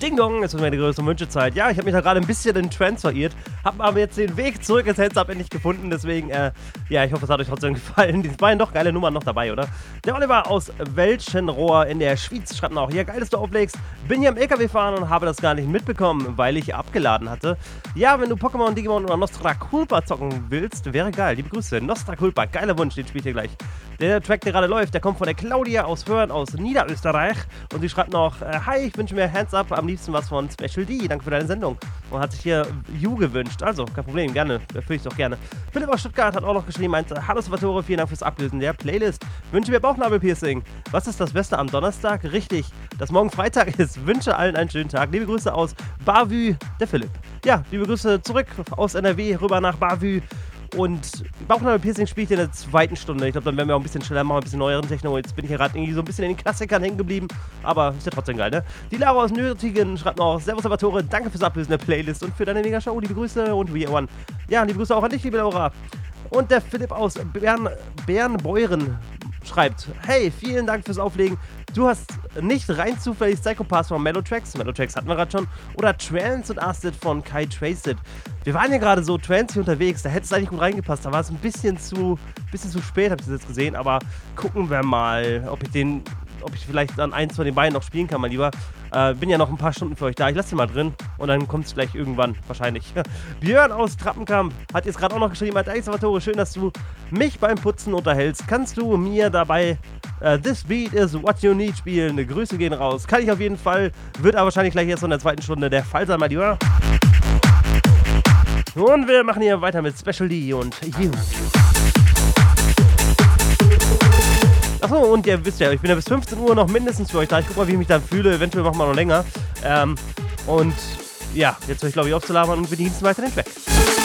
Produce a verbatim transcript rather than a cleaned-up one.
Ding Dong, es ist meine größte Wünschezeit. Ja, ich habe mich da gerade ein bisschen in Trance verirrt, habe aber jetzt den Weg zurück ins Heads-Up endlich gefunden, deswegen, äh, ja, ich hoffe, es hat euch trotzdem gefallen. Die waren doch geile Nummern noch dabei, oder? Der Oliver aus Welschenrohr in der Schweiz schreibt noch, ja, geil, dass du auflegst. Bin hier am L K W fahren und habe das gar nicht mitbekommen, weil ich abgeladen hatte. Ja, wenn du Pokémon, Digimon oder Nostra Culpa zocken willst, wäre geil. Liebe Grüße, Nostra Culpa, geiler Wunsch, den spielt ihr gleich. Der Track, der gerade läuft, der kommt von der Claudia aus Hörn aus Niederösterreich und sie schreibt noch, äh, hi, ich wünsche mir Hands Up, am liebsten was von Special D, danke für deine Sendung. Und hat sich hier You gewünscht, also kein Problem, gerne, erfülle ich doch gerne. Philipp aus Stuttgart hat auch noch geschrieben, meinte, hallo Salvatore, vielen Dank fürs Ablösen der Playlist. Wünsche mir Bauchnabelpiercing. Was ist das Beste am Donnerstag? Richtig, dass morgen Freitag ist. Wünsche allen einen schönen Tag. Liebe Grüße aus Bavü, der Philipp. Ja, liebe Grüße zurück aus N R W rüber nach Bavü. Und Bauchnabelpiercing spiele ich in der zweiten Stunde. Ich glaube, dann werden wir auch ein bisschen schneller machen, ein bisschen neueren Techno. Jetzt bin ich hier gerade irgendwie so ein bisschen in den Klassikern hängen geblieben. Aber ist ja trotzdem geil, ne? Die Lara aus Nürtingen schreibt noch, Servus Salvatore, danke fürs Ablösen der Playlist und für deine Mega-Show. Liebe Grüße und We One. Ja, liebe Grüße auch an dich, liebe Laura. Und der Philipp aus Bern, Bernbeuren schreibt, hey, vielen Dank fürs Auflegen. Du hast nicht rein zufällig Psychopaths von Melotracks, Melotracks hatten wir gerade schon, oder Trance und Acid von Kai Traced. Wir waren ja gerade so Trance unterwegs, da hätte es eigentlich gut reingepasst, da war es ein bisschen zu, bisschen zu spät, habe ich das jetzt gesehen, aber gucken wir mal, ob ich den, ob ich vielleicht an eins von den beiden noch spielen kann, mein Lieber. Äh, bin ja noch ein paar Stunden für euch da. Ich lasse den mal drin und dann kommt es gleich irgendwann, wahrscheinlich. Björn aus Trappenkamp hat jetzt gerade auch noch geschrieben, hat, Salvatore, schön, dass du mich beim Putzen unterhältst. Kannst du mir dabei uh, This Beat is What You Need spielen? Grüße gehen raus. Kann ich auf jeden Fall. Wird aber wahrscheinlich gleich erst in der zweiten Stunde der Fall sein, mein Lieber. Und wir machen hier weiter mit Special D und You. Achso, und ihr wisst ja, ich bin ja bis fünfzehn Uhr noch mindestens für euch da. Ich guck mal, wie ich mich dann fühle. Eventuell machen wir noch länger. Ähm, und ja, jetzt höre ich glaube ich auf zu labern und wir genießen weiter den Track.